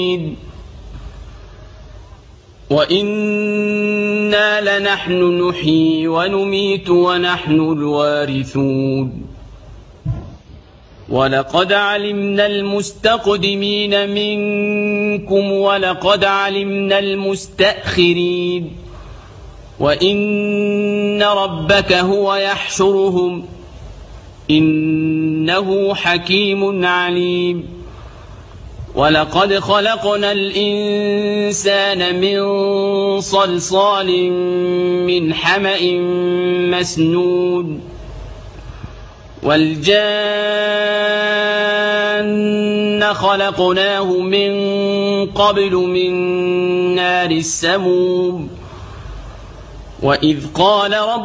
وإنا لنحن نحيي ونميت ونحن الوارثون ولقد علمنا المستقدمين منكم ولقد علمنا المستأخرين وإن ربك هو يحشرهم إنه حكيم عليم ولقد خلقنا الإنسان من صلصال من حمأ مسنون والجان خلقناه من قبل من نار السموم وإذ قال